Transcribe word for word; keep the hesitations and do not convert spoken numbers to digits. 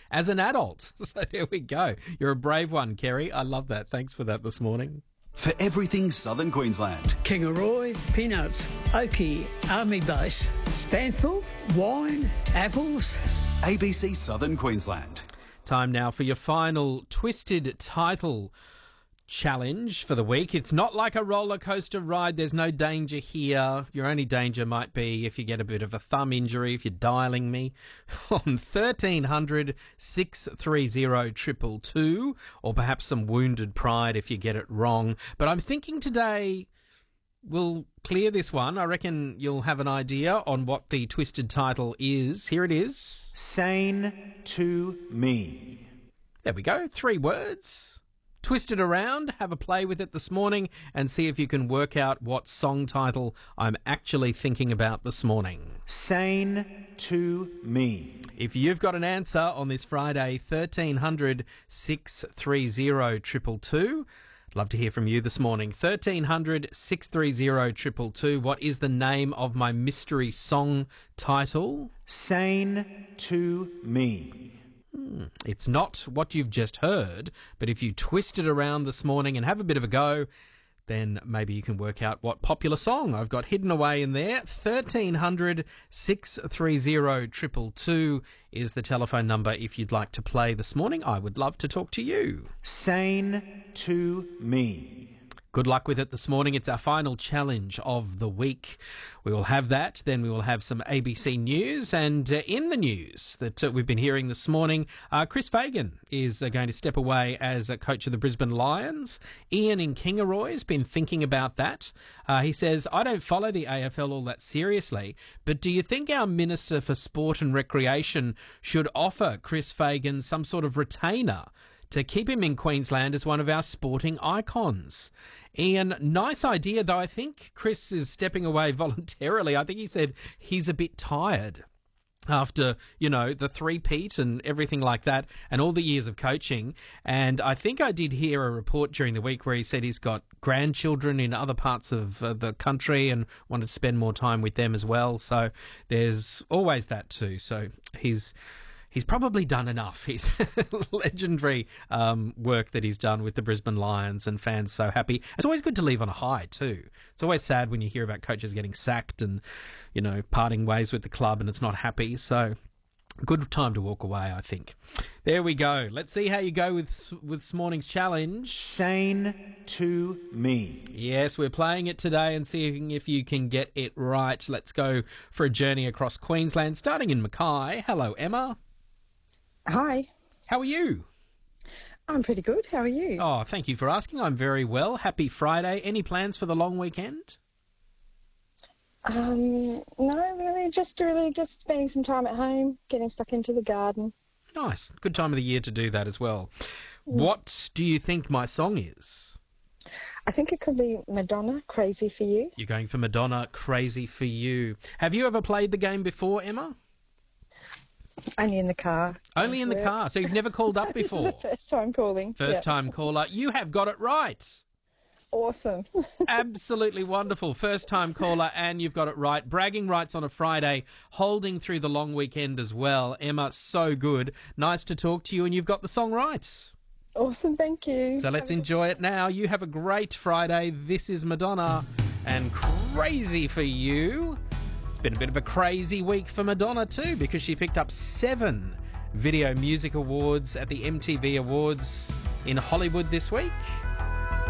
as an adult. So there we go. You're a brave one, Kerry. I love that. Thanks for that this morning. For everything Southern Queensland. Kangaroo, peanuts, oaky, army base, Stanford, wine, apples. A B C Southern Queensland. Time now for your final Twisted Title challenge for the week. It's not like a roller coaster ride. There's no danger here. Your only danger might be if you get a bit of a thumb injury, if you're dialing me on thirteen hundred, six three zero, two two two, or perhaps some wounded pride if you get it wrong. But I'm thinking today we'll clear this one. I reckon you'll have an idea on what the Twisted Title is. Here it is. Sane to me. There we go. Three words. Twist it around, have a play with it this morning, and see if you can work out what song title I'm actually thinking about this morning. Sane to me. If you've got an answer on this Friday, thirteen hundred, six three zero, two two two. I'd love to hear from you this morning. thirteen hundred, six three zero, two two two. What is the name of my mystery song title? Sane to me. It's not what you've just heard, but if you twist it around this morning and have a bit of a go, then maybe you can work out what popular song I've got hidden away in there. thirteen hundred, six three zero, two two two is the telephone number if you'd like to play this morning. I would love to talk to you. Sane to me. Good luck with it this morning. It's our final challenge of the week. We will have that. Then we will have some A B C news. And uh, in the news that uh, we've been hearing this morning, uh, Chris Fagan is uh, going to step away as a coach of the Brisbane Lions. Ian in Kingaroy has been thinking about that. Uh, he says, I don't follow the A F L all that seriously, but do you think our Minister for Sport and Recreation should offer Chris Fagan some sort of retainer to keep him in Queensland as one of our sporting icons? Ian, nice idea, though I think Chris is stepping away voluntarily. I think he said he's a bit tired after, you know, the three-peat and everything like that and all the years of coaching. And I think I did hear a report during the week where he said he's got grandchildren in other parts of uh, the country and wanted to spend more time with them as well. So there's always that too. So he's... He's probably done enough. His legendary um, work that he's done with the Brisbane Lions, and fans so happy. It's always good to leave on a high too. It's always sad when you hear about coaches getting sacked and, you know, parting ways with the club and it's not happy. So good time to walk away, I think. There we go. Let's see how you go with with this morning's challenge. Sane to me. Yes, we're playing it today and seeing if you can get it right. Let's go for a journey across Queensland, starting in Mackay. Hello, Emma. Hi. How are you? I'm pretty good. How are you? Oh, thank you for asking. I'm very well. Happy Friday. Any plans for the long weekend? Um, no, really. Just really just spending some time at home, getting stuck into the garden. Nice. Good time of the year to do that as well. Mm. What do you think my song is? I think it could be Madonna, Crazy for You. You're going for Madonna, Crazy for You. Have you ever played the game before, Emma? Only in the car. Only in the car. So you've never called up before? This is the first time calling. First yep. time caller. You have got it right. Awesome. Absolutely wonderful. First time caller and you've got it right. Bragging rights on a Friday, holding through the long weekend as well. Emma, so good. Nice to talk to you and you've got the song right. Awesome, thank you. So let's enjoy it now. You have a great Friday. This is Madonna and Crazy for You. It's been a bit of a crazy week for Madonna too because she picked up seven Video Music Awards at the M T V Awards in Hollywood this week.